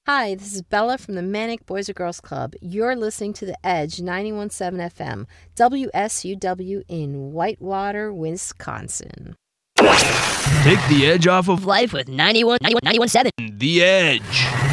Hi, this is Bella from the Manic Boys or Girls Club. You're listening to The Edge 91.7 FM, WSUW in Whitewater, Wisconsin. Take the edge off of life with 91.7. The Edge.